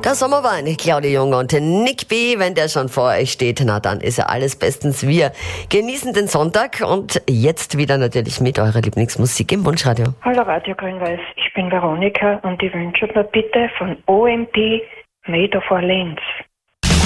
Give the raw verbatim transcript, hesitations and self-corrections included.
Der Sommerwein, Claudia Jung und Nick B., wenn der schon vor euch steht, na dann ist ja alles bestens. Wir genießen den Sonntag und jetzt wieder natürlich mit eurer Lieblingsmusik im Wunschradio. Hallo Radio Grün-Weiß, ich bin Veronika und ich wünsche mir bitte von O M P Made of Orleans.